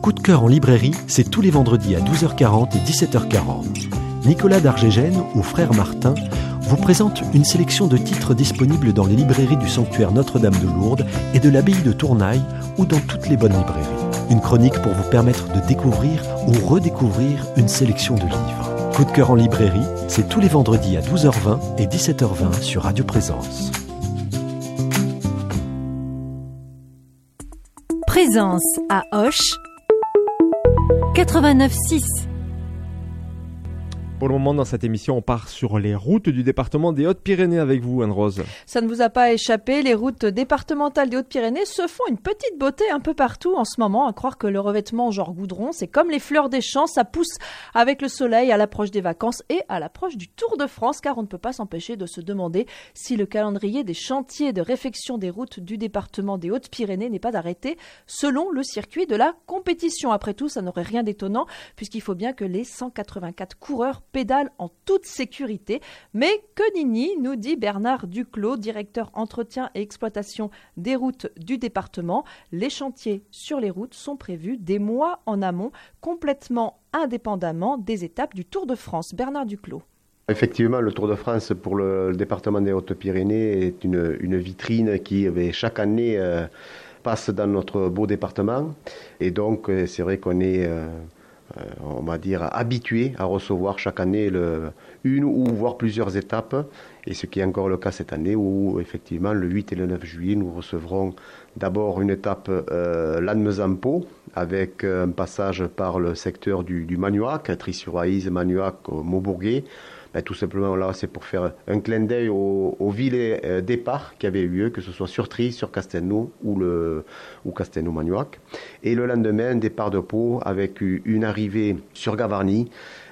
Coup de cœur en librairie, c'est tous les vendredis à 12h40 et 17h40. Nicolas Dargégène, ou Frère Martin, vous présente une sélection de titres disponibles dans les librairies du sanctuaire Notre-Dame de Lourdes et de l'abbaye de Tournaille ou dans toutes les bonnes librairies. Une chronique pour vous permettre de découvrir ou redécouvrir une sélection de livres. Coup de cœur en librairie, c'est tous les vendredis à 12h20 et 17h20 sur Radio Présence. Présence à Auch 89.6. Pour le moment, dans cette émission, on part sur les routes du département des Hautes-Pyrénées avec vous, Anne-Rose. Ça ne vous a pas échappé, les routes départementales des Hautes-Pyrénées se font une petite beauté un peu partout en ce moment, à croire que le revêtement genre goudron, c'est comme les fleurs des champs, ça pousse avec le soleil à l'approche des vacances et à l'approche du Tour de France, car on ne peut pas s'empêcher de se demander si le calendrier des chantiers de réfection des routes du département des Hautes-Pyrénées n'est pas arrêté selon le circuit de la compétition. Après tout, ça n'aurait rien d'étonnant, puisqu'il faut bien que les 184 coureurs pédale en toute sécurité. Mais que nenni, nous dit Bernard Duclos, directeur entretien et exploitation des routes du département. Les chantiers sur les routes sont prévus des mois en amont, complètement indépendamment des étapes du Tour de France. Bernard Duclos. Effectivement, le Tour de France pour le département des Hautes-Pyrénées est une vitrine qui, chaque année, passe dans notre beau département. Et donc, c'est vrai qu'on est on va dire, habitué à recevoir chaque année une ou voire plusieurs étapes, et ce qui est encore le cas cette année où effectivement le 8 et le 9 juillet nous recevrons d'abord une étape Lannemezan-Pau avec un passage par le secteur du Magnoac, Trie-sur-Aïse, Magnoac, Maubourguet. Tout simplement là c'est pour faire un clin d'œil aux villes départs qui avaient eu lieu, que ce soit sur Trie, sur Castelnau ou Castelnau-Magnoac. Et le lendemain, départ de Pau avec une arrivée sur Gavarnie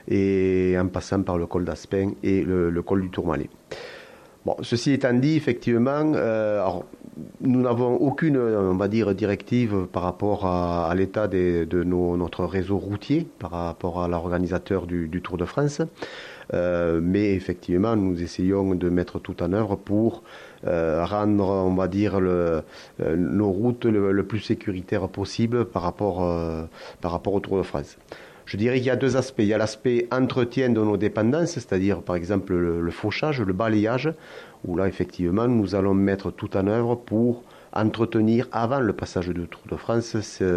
et en passant par le col d'Aspin et le col du Tourmalet. Bon, ceci étant dit, effectivement, alors, nous n'avons aucune, on va dire, directive par rapport à l'état de notre réseau routier, par rapport à l'organisateur du Tour de France. Mais effectivement, nous essayons de mettre tout en œuvre pour rendre, on va dire, nos routes le plus sécuritaires possible par rapport au Tour de France. Je dirais qu'il y a deux aspects. Il y a l'aspect entretien de nos dépendances, c'est-à-dire par exemple le fauchage, le balayage, où là effectivement nous allons mettre tout en œuvre pour entretenir avant le passage du Tour de France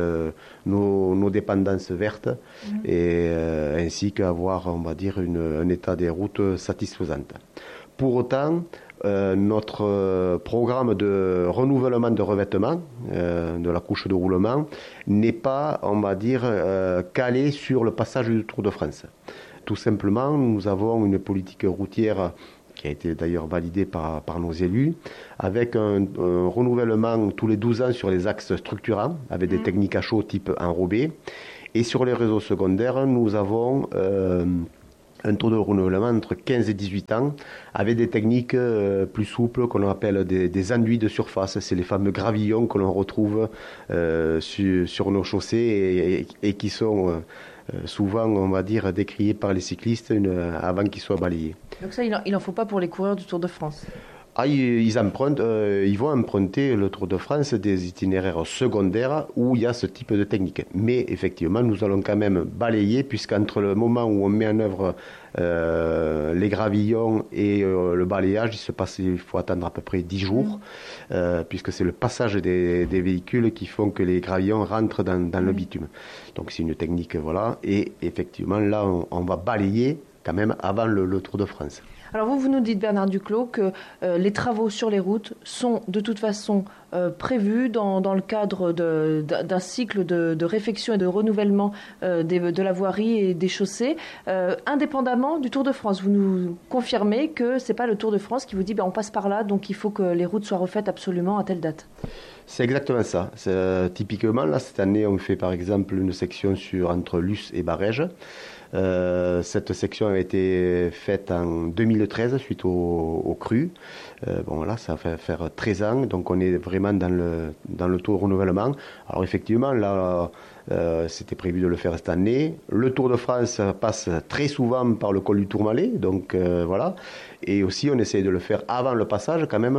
nos dépendances vertes et ainsi qu'avoir, on va dire, un état des routes satisfaisant. Pour autant, notre programme de renouvellement de revêtement de la couche de roulement n'est pas, on va dire, calé sur le passage du Tour de France. Tout simplement, nous avons une politique routière qui a été d'ailleurs validée par nos élus, avec un renouvellement tous les 12 ans sur les axes structurants, avec des techniques à chaud type enrobé. Et sur les réseaux secondaires, nous avons un taux de renouvellement entre 15 et 18 ans, avec des techniques plus souples qu'on appelle des enduits de surface. C'est les fameux gravillons que l'on retrouve sur nos chaussées et qui sont souvent, on va dire, décriés par les cyclistes avant qu'ils soient balayés. Donc ça, il n'en faut pas pour les coureurs du Tour de France. Ils vont emprunter le Tour de France des itinéraires secondaires où il y a ce type de technique. Mais effectivement, nous allons quand même balayer, puisqu'entre le moment où on met en œuvre les gravillons et le balayage, il faut attendre à peu près 10 jours, puisque c'est le passage des véhicules qui font que les gravillons rentrent dans le bitume. Donc c'est une technique, voilà. Et effectivement, là, on va balayer quand même avant le Tour de France. Alors vous nous dites, Bernard Duclos, que les travaux sur les routes sont de toute façon prévus dans le cadre d'un cycle de réfection et de renouvellement de la voirie et des chaussées, indépendamment du Tour de France. Vous nous confirmez que ce n'est pas le Tour de France qui vous dit on passe par là, donc il faut que les routes soient refaites absolument à telle date. C'est exactement ça. Typiquement, là, cette année, on fait par exemple une section entre Luce et Barège. Cette section a été faite en 2013 suite au cru. Là, ça va faire 13 ans, donc on est vraiment dans le taux de renouvellement. Alors effectivement, là, c'était prévu de le faire cette année. Le Tour de France passe très souvent par le col du Tourmalet, donc voilà. Et aussi, on essaie de le faire avant le passage quand même,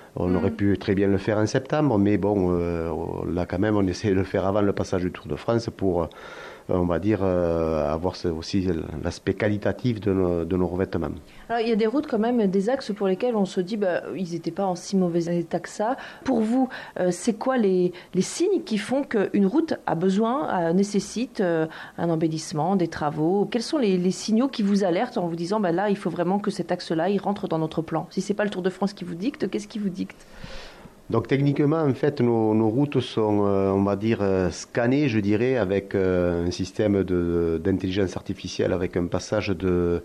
On aurait pu très bien le faire en septembre, mais bon, là quand même, on essaie de le faire avant le passage du Tour de France pour, on va dire, avoir aussi l'aspect qualitatif de nos revêtements. Alors, il y a des routes quand même, des axes pour lesquels on se dit ils n'étaient pas en si mauvais état que ça. Pour vous, c'est quoi les signes qui font qu'une route a besoin, nécessite un embellissement, des travaux? Quels sont les signaux qui vous alertent en vous disant là, il faut vraiment que cet axe-là, il rentre dans notre plan? Si ce n'est pas le Tour de France qui vous dicte, qu'est-ce qui vous dicte? Donc techniquement, en fait, nos routes sont, on va dire, scannées, je dirais, avec un système d'intelligence artificielle, avec un passage de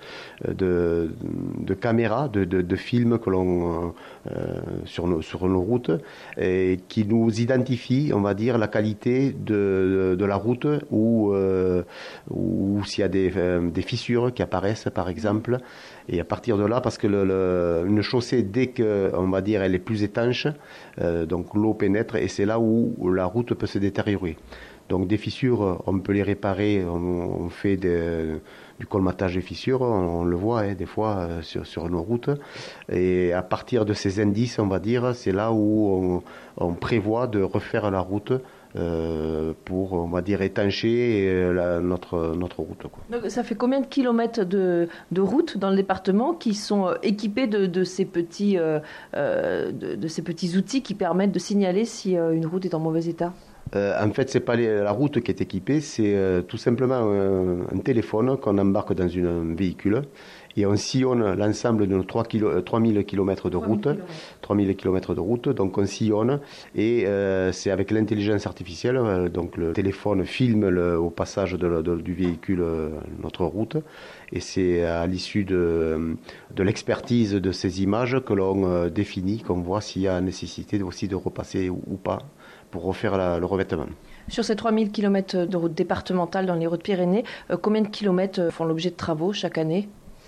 caméras, de films que l'on sur nos routes, et qui nous identifie, on va dire, la qualité de la route ou s'il y a des fissures qui apparaissent, par exemple. Et à partir de là, parce que une chaussée, dès que, on va dire, elle est plus étanche, donc l'eau pénètre et c'est là où la route peut se détériorer. Donc des fissures, on peut les réparer, on fait du colmatage des fissures, on le voit des fois sur nos routes. Et à partir de ces indices, on va dire, c'est là où on prévoit de refaire la route pour, on va dire, étancher notre route, quoi. Donc, ça fait combien de kilomètres de routes dans le département qui sont équipés de ces petits outils qui permettent de signaler si une route est en mauvais état? En fait, c'est pas la route qui est équipée, c'est tout simplement un téléphone qu'on embarque dans un véhicule et on sillonne l'ensemble de nos 3000 km de route. 3000 km de route, donc on sillonne et c'est avec l'intelligence artificielle, donc le téléphone filme au passage du véhicule notre route et c'est à l'issue de l'expertise de ces images que l'on définit, qu'on voit s'il y a nécessité aussi de repasser ou pas pour refaire le revêtement. Sur ces 3000 km de route départementale dans les Hautes-Pyrénées, combien de kilomètres font l'objet de travaux chaque année?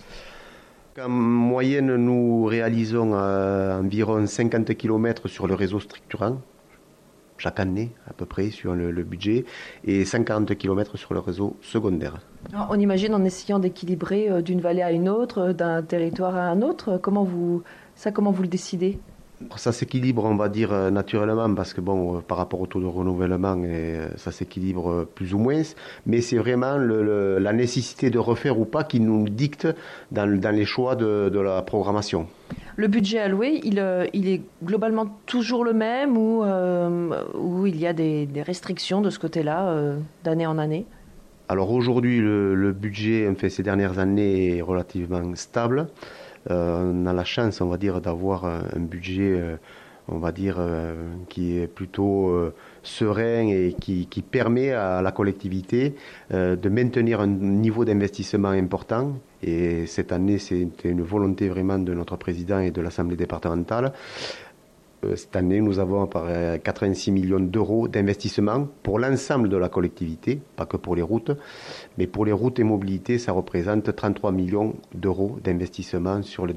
En moyenne, nous réalisons environ 50 km sur le réseau structurant, chaque année à peu près sur le budget, et 140 km sur le réseau secondaire. Alors, on imagine en essayant d'équilibrer d'une vallée à une autre, d'un territoire à un autre, comment vous le décidez? Ça s'équilibre, on va dire, naturellement, parce que par rapport au taux de renouvellement, ça s'équilibre plus ou moins, mais c'est vraiment la nécessité de refaire ou pas qui nous dicte dans les choix de la programmation. Le budget alloué, il est globalement toujours le même ou il y a des restrictions de ce côté-là, d'année en année? Alors aujourd'hui, le budget, ces dernières années, est relativement stable. On a la chance, on va dire, d'avoir un budget, on va dire, qui est plutôt serein et qui permet à la collectivité de maintenir un niveau d'investissement important. Et cette année, c'était une volonté vraiment de notre président et de l'Assemblée départementale. Cette année, nous avons 86 millions d'euros d'investissement pour l'ensemble de la collectivité, pas que pour les routes, mais pour les routes et mobilités, ça représente 33 millions d'euros d'investissement sur le